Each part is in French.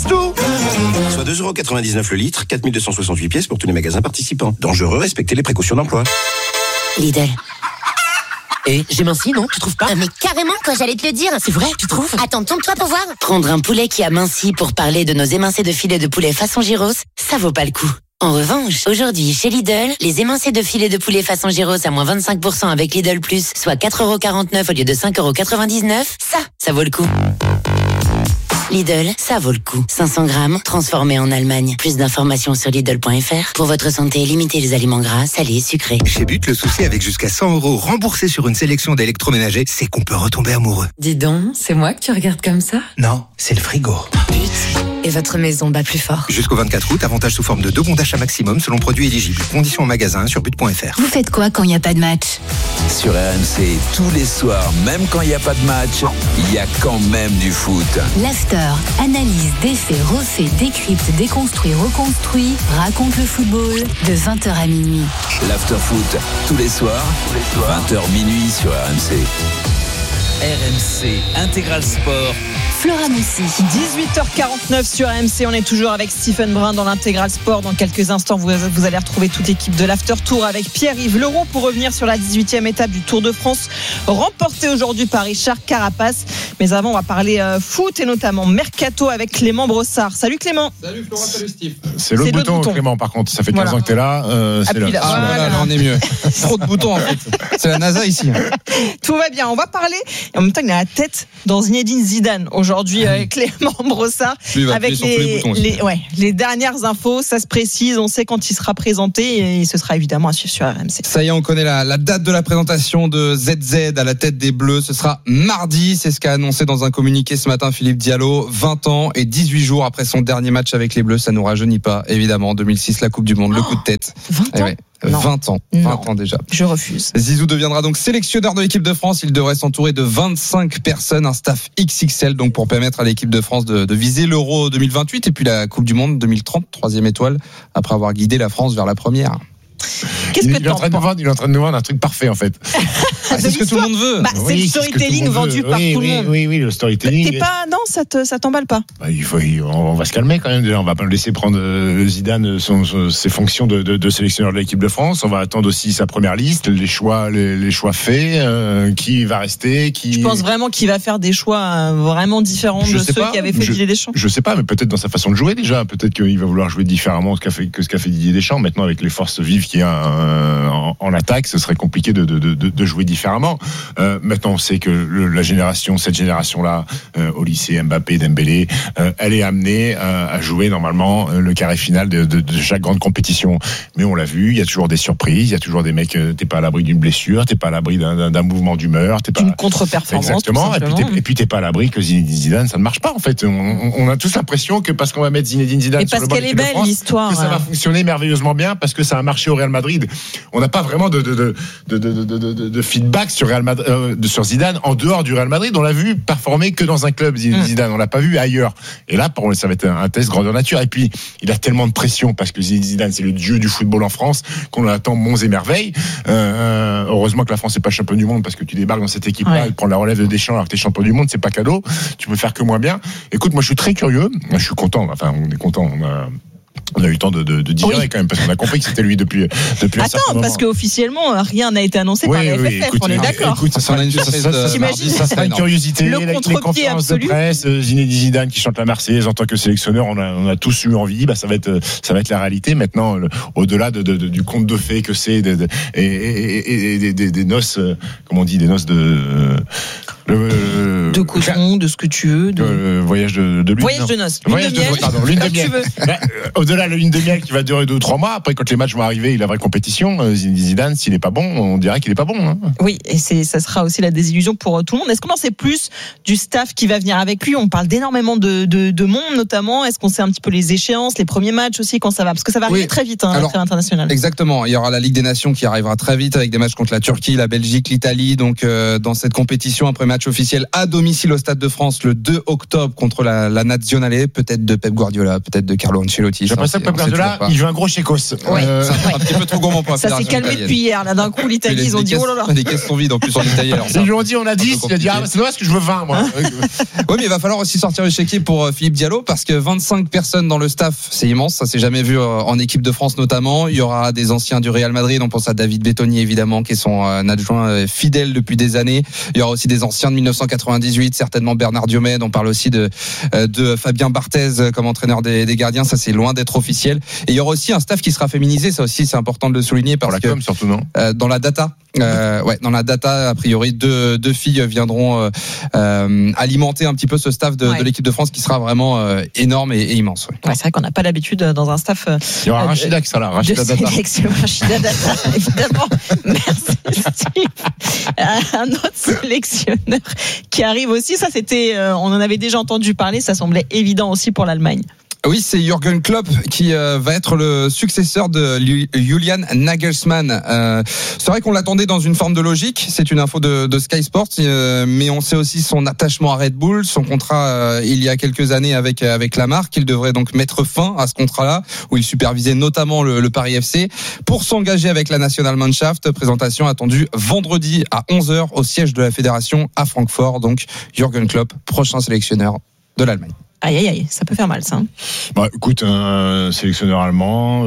tout. Soit 2,99€ le litre, 4268 pièces pour tous les magasins participants. Dangereux, respectez les précautions d'emploi. Lidl. Et j'ai minci, non? Tu trouves pas? Mais carrément, quoi, j'allais te le dire. C'est vrai, tu trouves? Attends, tourne-toi pour voir. Prendre un poulet qui a minci pour parler de nos émincés de filet de poulet façon gyros, ça vaut pas le coup. En revanche, aujourd'hui, chez Lidl, les émincés de filet de poulet façon gyros à moins 25% avec Lidl Plus, soit 4,49€ au lieu de 5,99€, ça vaut le coup. Lidl, ça vaut le coup. 500 grammes, transformés en Allemagne. Plus d'informations sur Lidl.fr. Pour votre santé, limitez les aliments gras, salés, sucrés. Chez But, le souci avec jusqu'à 100€ remboursés sur une sélection d'électroménagers, c'est qu'on peut retomber amoureux. Dis donc, c'est moi que tu regardes comme ça? Non, c'est le frigo. But. Et votre maison bat plus fort. Jusqu'au 24 août, avantage sous forme de 2 bons d'achat maximum selon produit éligible. Conditions en magasin sur but.fr. Vous faites quoi quand il n'y a pas de match? Sur RMC, tous les soirs, même quand il n'y a pas de match, il y a quand même du foot. L'after, analyse, défait, refait, décrypte, déconstruit, reconstruit, raconte le football de 20h à minuit. L'after foot, tous les soirs, 20h minuit sur RMC. RMC Intégral Sport. Flora Moussi. 18h49 sur RMC, on est toujours avec Stephen Brun dans l'Intégral Sport. Dans quelques instants, vous allez retrouver toute l'équipe de l'After Tour avec Pierre-Yves Leroux pour revenir sur la 18e étape du Tour de France, remportée aujourd'hui par Richard Carapace. Mais avant, on va parler foot et notamment Mercato avec Clément Brossard. Salut Clément. Salut Flora, salut Steve. C'est l'autre bouton, Clément, par contre. Ça fait 15 ans que t'es là. C'est là. Voilà, on est mieux. Trop de boutons, en fait. C'est la NASA ici. Tout va bien. On va parler. Et en même temps, il a la tête dans Zinedine Zidane aujourd'hui, Clément Brossard. Avec les dernières infos, ça se précise. On sait quand il sera présenté et ce sera évidemment à suivre sur RMC. Ça y est, on connaît la date de la présentation de ZZ à la tête des Bleus. Ce sera mardi. C'est ce qu'a annoncé dans un communiqué ce matin Philippe Diallo. 20 ans et 18 jours après son dernier match avec les Bleus. Ça nous rajeunit pas, évidemment. 2006, la Coupe du Monde, le coup de tête. 20 ans. Ouais. 20 ans. 20 ans déjà. Je refuse. Zizou deviendra donc sélectionneur de l'équipe de France. Il devrait s'entourer de 25 personnes, un staff XXL, donc pour permettre à l'équipe de France de viser l'Euro 2028 et puis la Coupe du Monde 2030, 3e étoile, après avoir guidé la France vers la première. Qu'est-ce que il est en train de nous vendre un truc parfait en fait. C'est ce que tout le monde veut. C'est le storytelling vendu par tout le monde. Oui, le storytelling. Non, ça t'emballe pas. On va se calmer quand même. Déjà, on va pas le laisser prendre Zidane ses fonctions de sélectionneur de l'équipe de France. On va attendre aussi sa première liste, les choix faits, qui va rester. Je pense vraiment qu'il va faire des choix vraiment différents de ceux qui avaient fait Didier Deschamps. Je sais pas, mais peut-être dans sa façon de jouer déjà. Peut-être qu'il va vouloir jouer différemment que ce qu'a fait Didier Deschamps. Maintenant, avec les forces vives qu'il y a en attaque, ce serait compliqué de jouer différemment. Maintenant, on sait que cette génération-là, au lycée, Mbappé, Dembélé, elle est amenée à jouer normalement le carré final de chaque grande compétition. Mais on l'a vu, il y a toujours des surprises, il y a toujours des mecs, t'es pas à l'abri d'une blessure, t'es pas à l'abri d'un mouvement d'humeur, t'es pas d'une contre-performance. Exactement. Et puis t'es pas à l'abri que Zinedine Zidane, ça ne marche pas en fait. On a tous l'impression que parce qu'on va mettre Zinedine Zidane sur le banc de l'équipe de France, l'histoire, que ça va fonctionner merveilleusement bien parce que ça a marché au Real Madrid. On n'a pas vraiment de feedback sur Zidane en dehors du Real Madrid. On l'a vu performer que dans un club, Zidane. On l'a pas vu ailleurs. Et là, pour ça va être un test grandeur nature. Et puis, il a tellement de pression parce que Zidane, c'est le dieu du football en France qu'on attend monts et merveilles. Heureusement que la France n'est pas champion du monde parce que tu débarques dans cette équipe-là et prendre la relève de Deschamps alors que t'es champion du monde, c'est pas cadeau. Tu peux faire que moins bien. Écoute, moi, je suis très curieux. Moi, je suis content. Enfin, on est content. On a eu le temps de digérer quand même parce qu'on a compris que c'était lui depuis un certain moment. Parce qu'officiellement rien n'a été annoncé par la FFF, écoute, on est d'accord. Écoute, ça sera une curiosité, les conférences de presse, Zinedine Zidane qui chante la Marseillaise en tant que sélectionneur, on a tous eu envie, ça va être la réalité maintenant, au-delà du conte de fées que c'est et des noces, comment on dit, des noces de coton, de ce que tu veux, voyage de lune. Voyage de noces. Lune de miel. Au-delà de la lune de miel qui va durer 2 ou 3 mois. Après, quand les matchs vont arriver, la vraie compétition, Zidane, s'il n'est pas bon, on dirait qu'il n'est pas bon. Hein. Oui, et ça sera aussi la désillusion pour tout le monde. Est-ce qu'on en sait plus du staff qui va venir avec lui? On parle d'énormément de monde, notamment. Est-ce qu'on sait un petit peu les échéances, les premiers matchs aussi, quand ça va? Parce que ça va arriver très vite, la trêve internationale. Exactement. Il y aura la Ligue des Nations qui arrivera très vite avec des matchs contre la Turquie, la Belgique, l'Italie. Donc, dans cette compétition, après match officiel à domicile, domicile au Stade de France le 2 octobre contre la Nazionale, peut-être de Pep Guardiola, peut-être de Carlo Ancelotti. J'ai l'impression que Pep Guardiola, il joue un gros chécos. Ouais. C'est un petit peu trop gourmand pour la Ça s'est fédération calmé italienne. depuis hier. Là, d'un coup, l'Italie, ils ont dit oh là là. Les caisses sont vides en plus en Italie. Alors, Ils lui ont dit on a 10, il a dit c'est dommage que je veux 20 moi. Oui, mais il va falloir aussi sortir le chéquier pour Philippe Diallo parce que 25 personnes dans le staff, c'est immense, ça s'est jamais vu en équipe de France notamment. Il y aura des anciens du Real Madrid, on pense à David Bettoni évidemment qui est son adjoint fidèle depuis des années. Il y aura aussi des anciens de 1998, certainement Bernard Diomède, on parle aussi de Fabien Barthez comme entraîneur des gardiens, ça c'est loin d'être officiel. Et il y aura aussi un staff qui sera féminisé, ça aussi c'est important de le souligner parce Pour la com surtout non. Dans la data, dans la data a priori deux filles viendront alimenter un petit peu ce staff de l'équipe de France qui sera vraiment énorme et immense. Ouais. Ouais, c'est vrai qu'on n'a pas l'habitude dans un staff. Il y aura Rachida qui sera là, Rachida Data. Rachida Data, évidemment. Merci Steve. Un autre sélectionneur qui arrive aussi, ça c'était, on en avait déjà entendu parler, ça semblait évident aussi pour l'Allemagne. Oui, c'est Jürgen Klopp qui va être le successeur de Julian Nagelsmann. C'est vrai qu'on l'attendait dans une forme de logique, c'est une info de Sky Sports, mais on sait aussi son attachement à Red Bull, son contrat il y a quelques années avec la marque. Il devrait donc mettre fin à ce contrat-là, où il supervisait notamment le Paris FC, pour s'engager avec la Nationalmannschaft. Présentation attendue vendredi à 11h au siège de la fédération à Francfort. Donc Jürgen Klopp, prochain sélectionneur de l'Allemagne. Aïe, aïe, aïe, ça peut faire mal, ça. Hein. Bah, écoute, un sélectionneur allemand,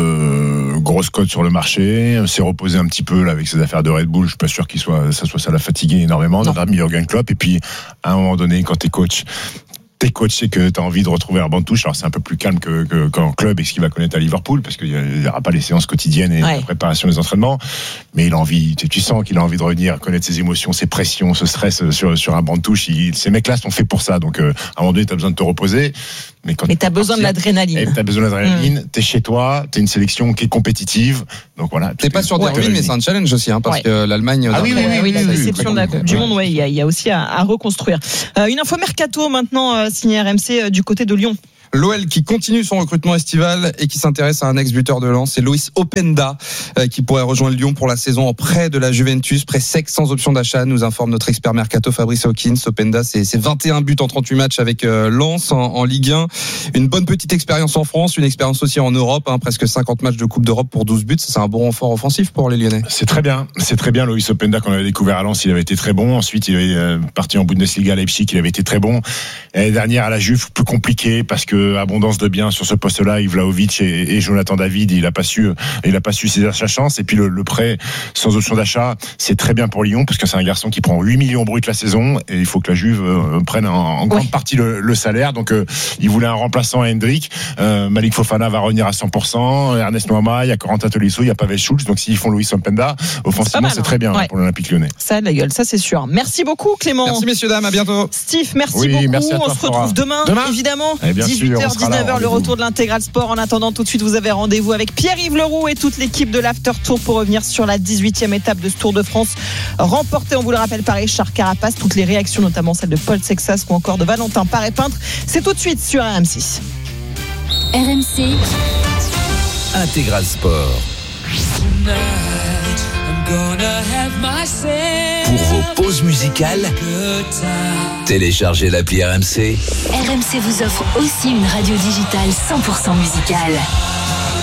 grosse cote sur le marché, s'est reposé un petit peu là avec ses affaires de Red Bull. Je suis pas sûr ça l'a fatigué énormément. Notre ami Jürgen Klopp. Et puis, à un moment donné, quand t'es coach, c'est que tu as envie de retrouver un banc de touche. Alors c'est un peu plus calme qu'en club et ce qu'il va connaître à Liverpool parce qu'il n'y aura pas les séances quotidiennes et la préparation des entraînements, mais il a envie, tu sens qu'il a envie de revenir, connaître ses émotions, ses pressions, ce stress sur un banc de touche. Ces mecs-là sont faits pour ça, donc à un moment donné tu as besoin de te reposer. Mais tu as besoin de l'adrénaline. Tu as besoin d'adrénaline, tu es chez toi, tu es une sélection qui est compétitive. Donc voilà. Tu n'es pas sur des ruines, mais c'est un challenge aussi, parce que l'Allemagne. Ah oui, la déception de la Coupe du Monde, il y a aussi à reconstruire. Une info mercato maintenant signée RMC du côté de Lyon. L'OL qui continue son recrutement estival et qui s'intéresse à un ex-buteur de Lens, c'est Loïs Openda qui pourrait rejoindre Lyon pour la saison en prêt de la Juventus, prêt sec sans option d'achat, nous informe notre expert mercato Fabrice Hawkins. Openda, c'est 21 buts en 38 matchs avec Lens en Ligue 1, une bonne petite expérience en France, une expérience aussi en Europe, presque 50 matchs de Coupe d'Europe pour 12 buts, c'est un bon renfort offensif pour les Lyonnais. C'est très bien Loïs Openda, qu'on avait découvert à Lens, il avait été très bon, ensuite il avait parti en Bundesliga à Leipzig, il avait été très bon, l'année dernière à la Juve, plus compliqué parce que abondance de biens sur ce poste-là, Yves Vlahovic et Jonathan David, il a pas su saisir sa chance. Et puis le prêt sans option d'achat, c'est très bien pour Lyon parce que c'est un garçon qui prend 8 millions bruts la saison et il faut que la Juve prenne en grande partie le salaire. Donc il voulait un remplaçant à Hendrick. Malik Fofana va revenir à 100%. Ernest Noama, il y a Corentin Tolisso, il y a Pavel Schulz. Donc s'ils font Loïs Openda, offensivement c'est très bien pour l'Olympique Lyonnais. Ça a de la gueule, ça c'est sûr. Merci beaucoup Clément. Merci messieurs dames, à bientôt. Steve, merci beaucoup. Merci à toi, on se retrouve demain évidemment. 18h, 19h, le retour de l'intégral sport. En attendant, tout de suite, vous avez rendez-vous avec Pierre-Yves Leroux et toute l'équipe de l'After Tour pour revenir sur la 18e étape de ce Tour de France, remportée, on vous le rappelle, par Richard Carapace. Toutes les réactions, notamment celle de Paul Sexas ou encore de Valentin Paré-Peintre, c'est tout de suite sur RMC. RMC Intégral Sport. Pour vos pauses musicales, téléchargez l'appli RMC. RMC vous offre aussi une radio digitale 100% musicale.